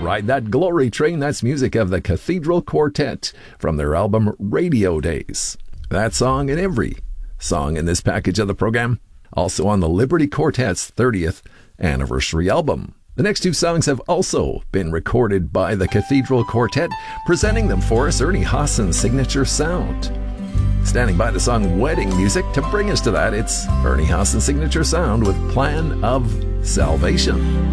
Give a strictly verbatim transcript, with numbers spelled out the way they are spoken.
Ride That Glory Train. That's music of the Cathedral Quartet from their album Radio Days. That song and every song in this package of the program also on the Liberty Quartet's thirtieth anniversary album. The next two songs have also been recorded by the Cathedral Quartet. Presenting them for us, Ernie Haassen's signature sound. Standing by the song Wedding Music to bring us to that, it's Ernie Haassen's signature sound with Plan of Salvation.